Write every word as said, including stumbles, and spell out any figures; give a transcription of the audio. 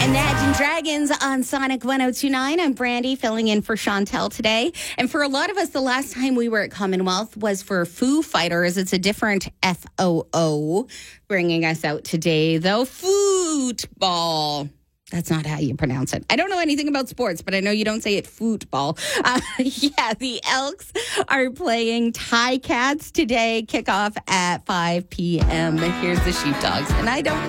Imagine Dragons on Sonic one oh two point nine. I'm Brandy, filling in for Chantel today. And for a lot of us, the last time we were at Commonwealth was for Foo Fighters. It's a different F O O bringing us out today, though. Football. That's not how you pronounce it. I don't know anything about sports, but I know you don't say it football. Uh, yeah, the Elks are playing Ticats today. Kickoff at five p.m. Here's the Sheepdogs. And I don't